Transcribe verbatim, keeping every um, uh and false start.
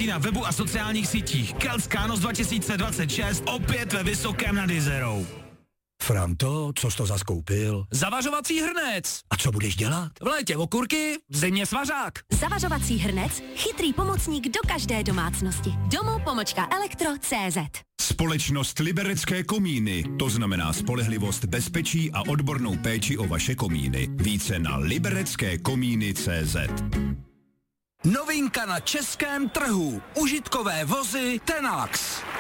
informací na webu a sociálních sítích. Keltská dva tisíce dvacet šest opět ve Vysokém nad Jizerou. Franto, co jsi to zas koupil? Zavařovací hrnec. A co budeš dělat? V létě okurky, v zimě svařák. Zavařovací hrnec, chytrý pomocník do každé domácnosti. Domo pomlčka elektro tečka cé zet. Společnost Liberecké komíny, to znamená spolehlivost, bezpečí a odbornou péči o vaše komíny. Více na liberecké komíny tečka cé zet. Novinka na českém trhu. Užitkové vozy Tenax.